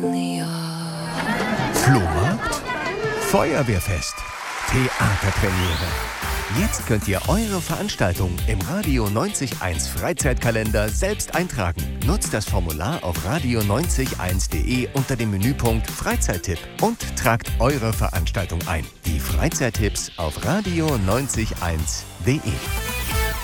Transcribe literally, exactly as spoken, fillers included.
Flohmarkt, Feuerwehrfest, Theaterpremiere. Jetzt könnt ihr eure Veranstaltung im Radio neunzig Komma eins Freizeitkalender selbst eintragen. Nutzt das Formular auf radio neunzig Komma eins punkt de unter dem Menüpunkt Freizeittipp und tragt eure Veranstaltung ein. Die Freizeittipps auf radio neunzig Komma eins punkt de.